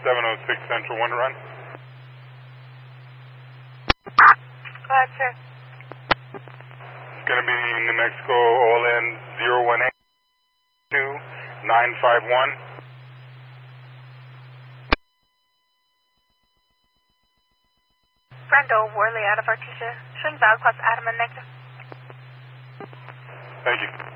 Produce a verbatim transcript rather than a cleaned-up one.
seven oh six Central, one to run. Go ahead, sir. It's going to be New Mexico, all in zero one eight two nine five one. Brendo, Worley out of Artesia. Showing valid plus Adam and negative. Thank you.